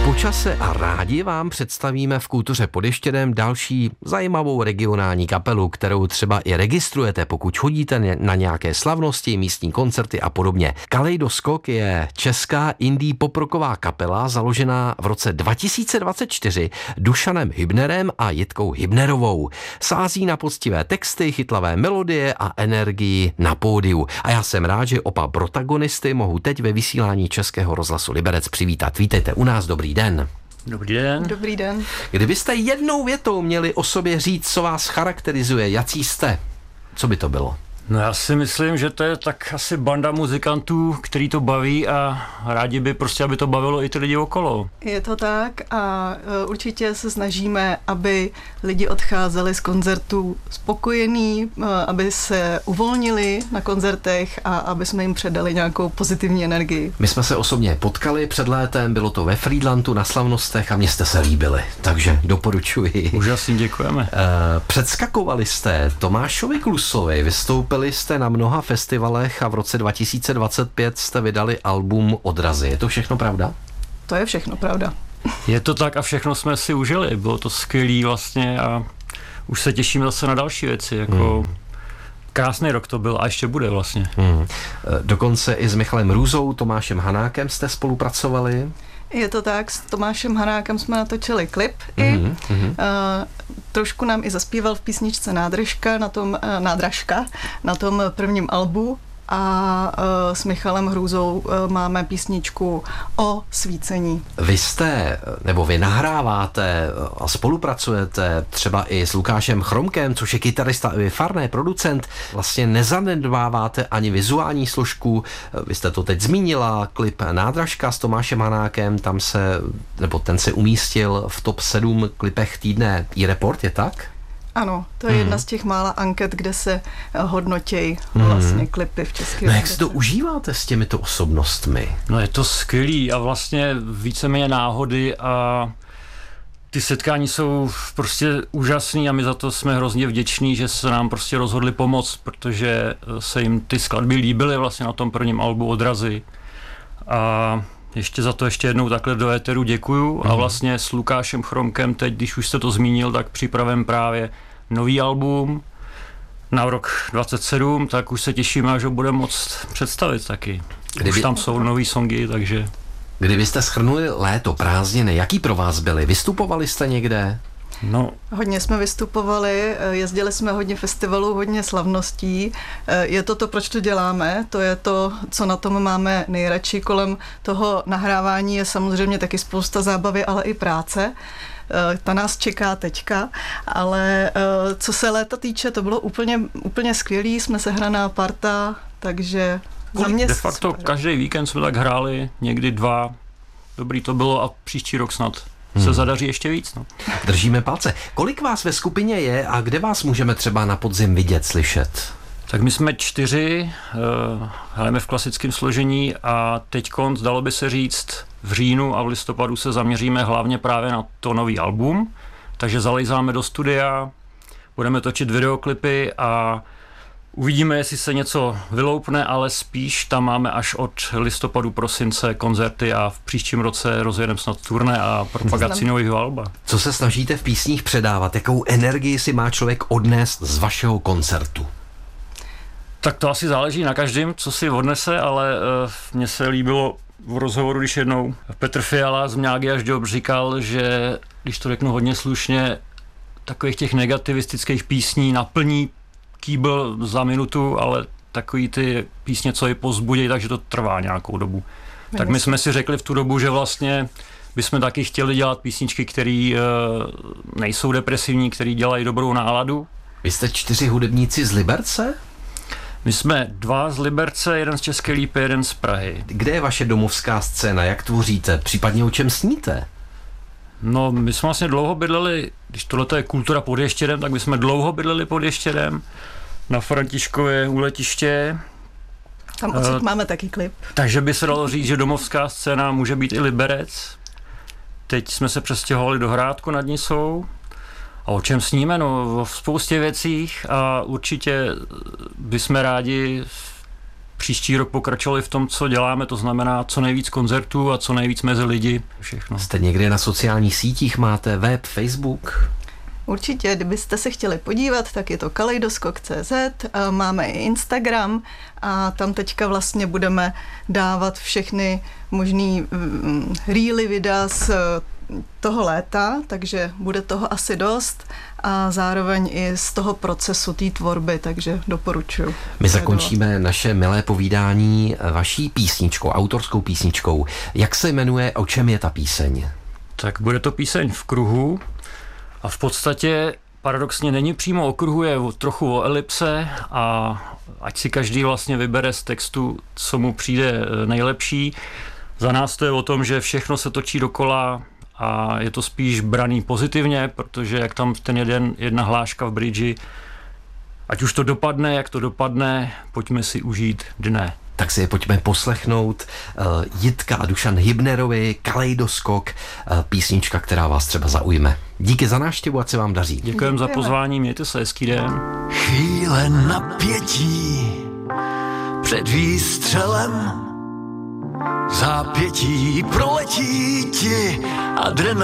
Po čase a rádi vám představíme v Kultuře pod Ještědem další zajímavou regionální kapelu, kterou třeba i registrujete, pokud chodíte na nějaké slavnosti, místní koncerty a podobně. Kaleidoskok je česká indie poprocková kapela založená v roce 2024 Dušanem Hübnerem a Jitkou Hübnerovou. Sází na poctivé texty, chytlavé melodie a energii na pódiu. A já jsem rád, že oba protagonisty mohu teď ve vysílání Českého rozhlasu Liberec přivítat. Vítejte u nás, dobrý den. Dobrý den. Dobrý den. Kdybyste jednou větou měli o sobě říct, co vás charakterizuje, jací jste, co by to bylo? No já si myslím, že to je tak asi banda muzikantů, který to baví a rádi by prostě, aby to bavilo i ty lidi okolo. Je to tak a určitě se snažíme, aby lidi odcházeli z koncertů spokojení, aby se uvolnili na koncertech a aby jsme jim předali nějakou pozitivní energii. My jsme se osobně potkali před létem, bylo to ve Frýdlantu na slavnostech a mně jste se líbili, takže doporučuji. Úžasně děkujeme. Předskakovali jste Tomášovi Klusovi, vystoupili jste na mnoha festivalech a v roce 2025 jste vydali album Odrazy. Je to všechno pravda? To je všechno pravda. Je to tak a všechno jsme si užili. Bylo to skvělý vlastně a už se těším zase na další věci. Jako krásný rok to byl a ještě bude vlastně. Dokonce i s Michalem Růzou, Tomášem Hanákem jste spolupracovali. Je to tak, s Tomášem Hanákem jsme natočili klip trošku nám i zaspíval v písničce Nádražka na tom prvním albu a s Michalem Hrůzou máme písničku o svícení. Vy nahráváte a spolupracujete třeba i s Lukášem Chromkem, což je kytarista i farné producent. Vlastně nezanedbáváte ani vizuální složku. Vy jste to teď zmínila, klip Nádražka s Tomášem Hanákem, ten se umístil v top 7 klipech týdne iReport, je tak? Ano, to je jedna z těch mála anket, kde se hodnotějí vlastně klipy v České republice. Jak si to užíváte s těmito osobnostmi? No je to skvělý a vlastně víceméně náhody a ty setkání jsou prostě úžasný a my za to jsme hrozně vděční, že se nám prostě rozhodli pomoct, protože se jim ty skladby líbily vlastně na tom prvním albu Odrazy. A ještě jednou takhle do éteru děkuju a vlastně s Lukášem Chromkem teď, když už jste to zmínil, tak připravím právě nový album na rok 27, tak už se těšíme, až ho budeme moct představit taky. Už tam jsou nový songy, takže... Kdybyste shrnuli léto, prázdniny, jaký pro vás byly? Vystupovali jste někde? No. Hodně jsme vystupovali, jezdili jsme hodně festivalů, hodně slavností. Je to, proč to děláme, to je to, co na tom máme nejradši. Kolem toho nahrávání je samozřejmě taky spousta zábavy, ale i práce. Ta nás čeká teďka, ale co se léta týče, to bylo úplně skvělý, jsme sehraná parta, takže za mě de facto super. Každý víkend jsme tak hráli, někdy 2, dobrý to bylo a příští rok snad se zadaří ještě víc. No. Držíme palce. Kolik vás ve skupině je a kde vás můžeme třeba na podzim vidět, slyšet? Tak my jsme 4, hrajeme v klasickém složení a teďkon, dalo by se říct, v říjnu a v listopadu se zaměříme hlavně právě na to nový album, takže zalejzáme do studia, budeme točit videoklipy a uvidíme, jestli se něco vyloupne, ale spíš tam máme až od listopadu, prosince koncerty a v příštím roce rozjedeme snad turné a propagaci nového alba. Co se snažíte v písních předávat? Jakou energii si má člověk odnést z vašeho koncertu? Tak to asi záleží na každém, co si odnese, ale mně se líbilo v rozhovoru, když jednou Petr Fiala z Mňágy až Job říkal, že, když to řeknu hodně slušně, takových těch negativistických písní naplní kýbl za minutu, ale takový ty písně, co je povzbudí, takže to trvá nějakou dobu. Tak my jsme si řekli v tu dobu, že vlastně bychom taky chtěli dělat písničky, které nejsou depresivní, které dělají dobrou náladu. Vy jste 4 hudebníci z Liberce? My jsme 2 z Liberce, 1 z České Lípy, 1 z Prahy. Kde je vaše domovská scéna? Jak tvoříte? Případně o čem sníte? No, my jsme vlastně dlouho bydleli, když tohleto je Kultura pod Ještědem, tak my jsme dlouho bydleli pod Ještědem, na Františkově u letiště. Tam odsud máme taky klip. Takže by se dalo říct, že domovská scéna může být i Liberec. Teď jsme se přestěhovali do Hrádku nad Nisou. A o čem sníme? No, o spoustě věcích a určitě bychom rádi příští rok pokračovali v tom, co děláme, to znamená co nejvíc koncertů a co nejvíc mezi lidi, všechno. Jste někde na sociálních sítích, máte web, Facebook? Určitě, kdybyste se chtěli podívat, tak je to kaleidoskok.cz, máme i Instagram a tam teďka vlastně budeme dávat všechny možný reely videa z toho léta, takže bude toho asi dost a zároveň i z toho procesu té tvorby, takže doporučuji. My zakončíme naše milé povídání vaší písničkou, autorskou písničkou. Jak se jmenuje, o čem je ta píseň? Tak bude to píseň V kruhu a v podstatě paradoxně není přímo o kruhu, je trochu o elipse a ať si každý vlastně vybere z textu, co mu přijde nejlepší. Za nás to je o tom, že všechno se točí dokola a je to spíš braný pozitivně, protože jak tam jedna hláška v bridži, ať už to dopadne, jak to dopadne, pojďme si užít dne. Tak si je pojďme poslechnout. Jitka a Dušan Hybnerovi, Kaleidoskok, písnička, která vás třeba zaujme. Díky za návštěvu, ať se vám daří. Děkujeme za pozvání, mějte se, hezký den. Chvíle napětí před výstřelem, zápětí proletí ti adrenalin.